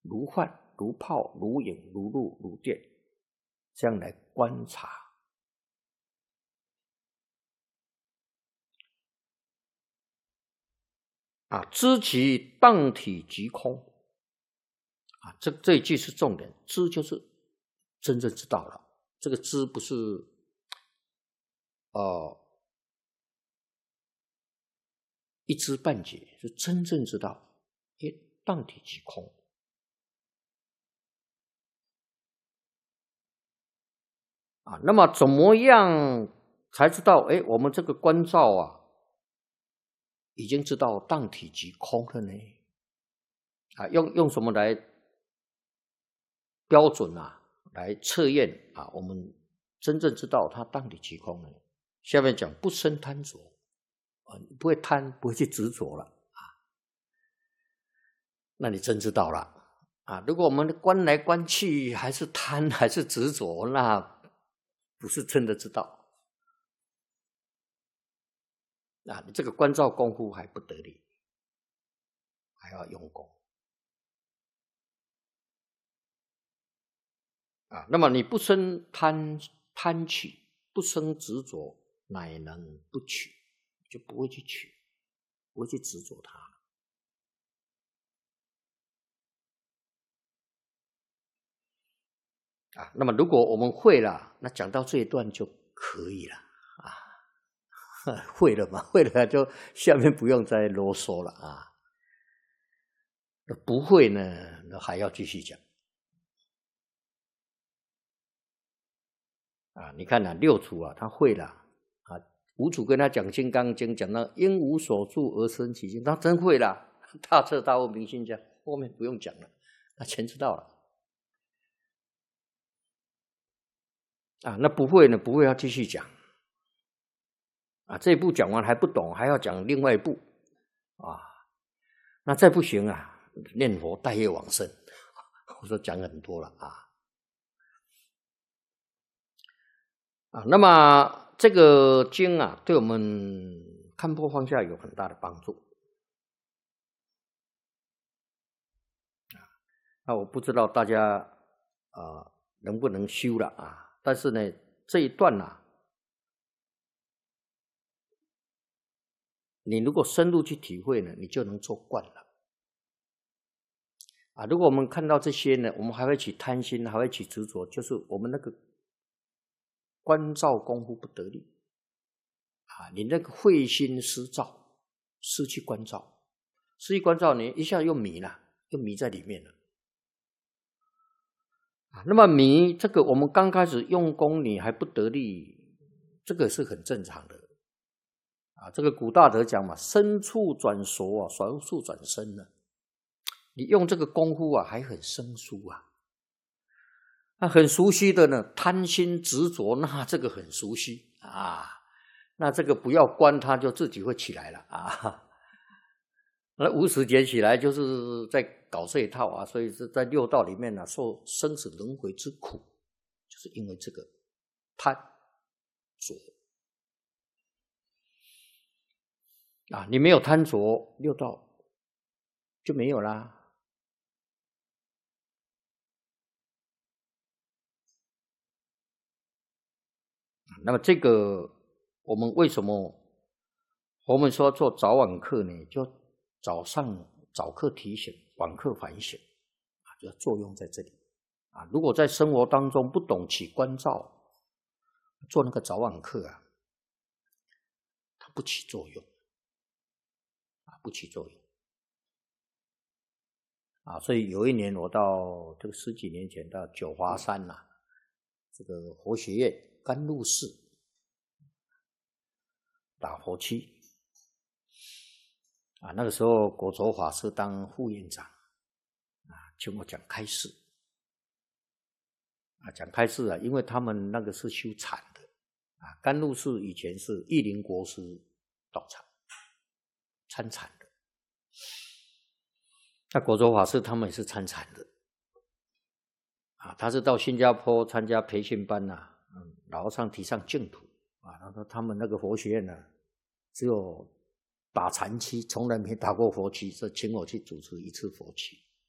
如幻、如泡、如影、如露、如电，这样来观察。知其当体即空。这一句是重点，知就是真正知道了。这个知不是一知半解，是真正知道，当体即空。那么怎么样才知道我们这个观照已经知道当体即空了呢？用什么来标准来测验我们真正知道它当体即空呢？下面讲不生贪着你不会贪，不会去执着了那你真知道了如果我们观来观去还是贪还是执着，那不是真的知道你这个观照功夫还不得力，还要用功那么你不生贪取，不生执着，乃能不取，就不会去取，不会去执着它了那么如果我们会了，那讲到这一段就可以了会了嘛，会了就下面不用再啰嗦了不会呢，那还要继续讲你看六祖他会了五祖跟他讲《金刚经》，讲到因无所住而生其心，他真会了，大彻大悟明心见，后面不用讲了，他全知道了那不会呢，不会要继续讲这一步讲完还不懂，还要讲另外一步那再不行念佛带业往生，我说讲很多了那么这个经对我们看破放下有很大的帮助那我不知道大家能不能修了但是呢这一段你如果深入去体会呢，你就能做惯了如果我们看到这些呢，我们还会起贪心，还会起执着，就是我们那个观照功夫不得力你那个慧心失照，失去观照，失去观照，你一下又迷了，又迷在里面了那么迷这个我们刚开始用功你还不得力，这个是很正常的这个古大德讲嘛，深处转熟熟处转深呢你用这个功夫还很生疏那很熟悉的呢，贪心执着，那这个很熟悉那这个不要观它就自己会起来了那无始劫起来就是在搞这一套所以是在六道里面受生死轮回之苦，就是因为这个贪着你没有贪着，六道就没有啦那么这个我们为什么我们说做早晚课呢？就早上早课提醒，晚课反省就作用在这里如果在生活当中不懂起观照，做那个早晚课它不起作用不起作用所以有一年我到这个10几年前到九华山这个佛学院甘露寺打佛七那个时候果陀法师当副院长请我讲开示讲开示因为他们那个是修禅的甘露寺以前是义林国师道场参禅的，那果陀法师他们也是参禅的他是到新加坡参加培训班老和尚提倡净土他们那个佛学院只有打禅期，从来没打过佛期，所以请我去主持一次佛期